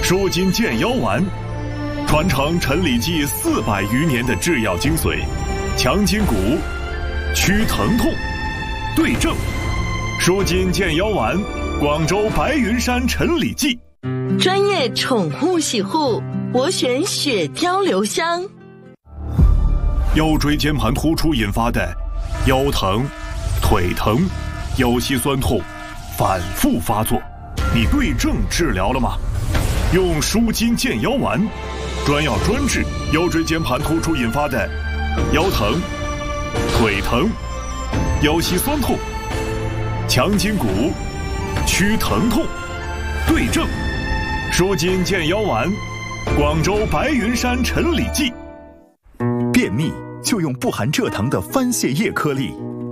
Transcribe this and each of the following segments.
舒筋健腰丸，传承陈李济400余年的制药精髓，强筋骨，祛疼痛，对症。舒筋健腰丸，广州白云山陈李济。 专业宠物洗护，我选雪貂留香。 腰椎间盘突出引发的腰疼、腿疼、腰膝酸痛反复发作，你对症治疗了吗？用舒筋健腰丸，专药专治腰椎间盘突出引发的腰疼、腿疼、腰膝酸痛，强筋骨，祛疼痛，对症。舒筋健腰丸，广州白云山陈李济。 便秘就用不含蔗糖的番泻叶颗粒。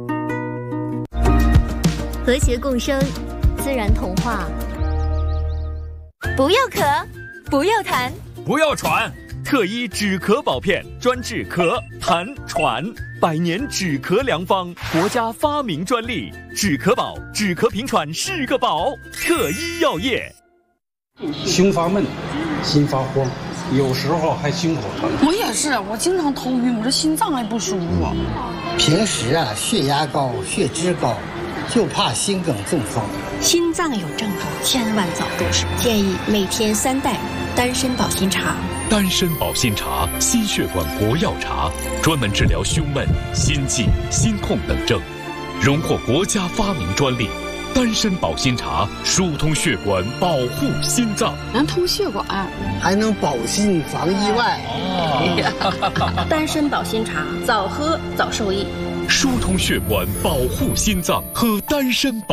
和谐共生，自然童话。不要咳，不要痰， 不要喘，特医止咳宝片，专治咳、痰、喘，100年止咳良方，国家发明专利，止咳宝，止咳平喘是个宝，特医药业。 胸发闷，心发慌，有时候还心口疼。 我也是，我经常头晕，我这心脏还不舒服。 平时血压高、血脂高，就怕心梗中风。 心脏有症状，千万早重视。建议每天3袋丹参保心茶。 丹参保心茶，心血管国药茶，专门治疗胸闷、心悸、心痛等症，荣获国家发明专利。丹参保心茶疏通血管，保护心脏， 能通血管， 还能保心防意外。 丹参保心茶，早喝早受益。 疏通血管，保护心脏，喝丹参保。